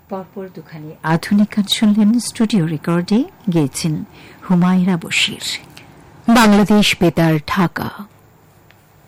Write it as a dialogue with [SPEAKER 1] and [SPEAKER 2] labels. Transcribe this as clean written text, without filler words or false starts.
[SPEAKER 1] পরপর দুখানি আধুনিক গান শুনলেন। স্টুডিও রেকর্ডে গেয়েছেন হুমায়রা বশির। বাংলাদেশ বেতার, ঢাকা।